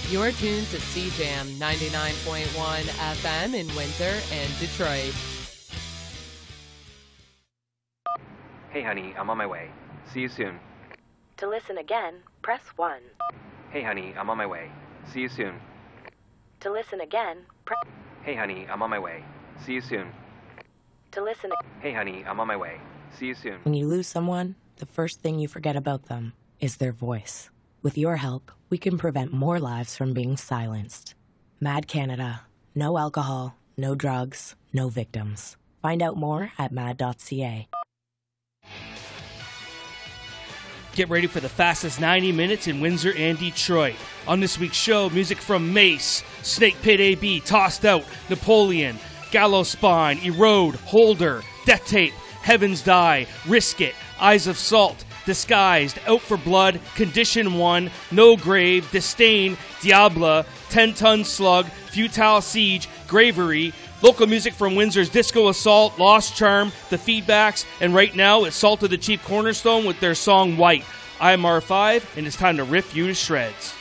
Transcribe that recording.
You're tuned to CJAM 99.1 FM in Windsor and Detroit. Hey honey, I'm on my way. See you soon. To listen again, press 1. Hey honey, I'm on my way. See you soon. To listen again, press... Hey honey, I'm on my way. See you soon. To listen... Hey honey, I'm on my way. See you soon. When you lose someone, the first thing you forget about them is their voice. With your help, we can prevent more lives from being silenced. MAD Canada. No alcohol, no drugs, no victims. Find out more at mad.ca. Get ready for the fastest 90 minutes in Windsor and Detroit. On this week's show, music from Mace, Snake Pit AB, Tossed Out, Napoleon, Gallows Spine, Erode, Holder, Death Tape, Heavens Die, Risk It, Eyes of Salt, Disguised, Out for Blood, Condition 1, No Grave, Disdain, Diabla, 10-Ton Slug, Futile Siege, Gravery, local music from Windsor's Disco Assault, Lost Charm, The Feedbacks, and right now it's Salt of the Chief Cornerstone with their song White. I'm R5, and it's time to rip you to shreds.